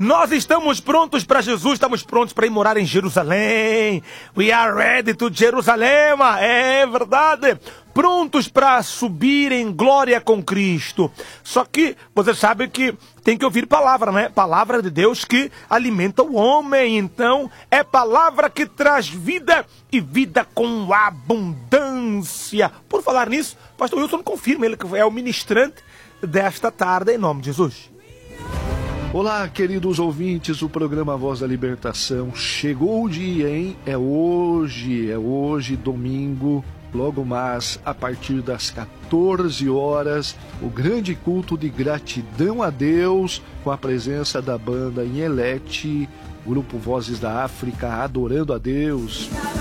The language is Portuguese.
Nós estamos prontos para Jesus, estamos prontos para ir morar em Jerusalém. We are ready to Jerusalém, é verdade. Prontos para subir em glória com Cristo. Só que você sabe que tem que ouvir palavra, né? Palavra de Deus que alimenta o homem. Então, é palavra que traz vida e vida com abundância. Por falar nisso, pastor Wilson confirma, ele que é o ministrante desta tarde, em nome de Jesus. Olá, queridos ouvintes do programa Voz da Libertação. Chegou o dia, hein? É hoje, domingo, logo mais a partir das 14 horas, o grande culto de gratidão a Deus, com a presença da banda Inhelete, grupo Vozes da África, adorando a Deus.